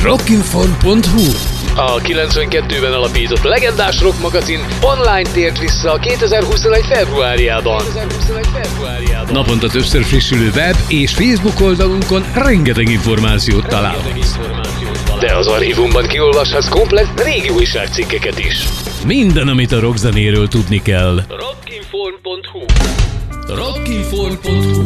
Rockinform.hu. A 92-ben alapított legendás rock magazin online tért vissza 2021. februárjában. Naponta többször frissülő web és Facebook oldalunkon rengeteg információt találhatsz. De az archívumban kiolvashatsz komplett régi újságcikkeket is. Minden, amit a rockzenéről tudni kell. Rockinform.hu Rockinform.hu